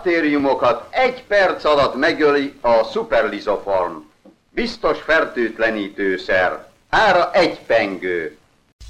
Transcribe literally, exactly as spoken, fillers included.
baktériumokat egy perc alatt megöli a Superlizoform. Biztos fertőtlenítőszer. Ára egy pengő.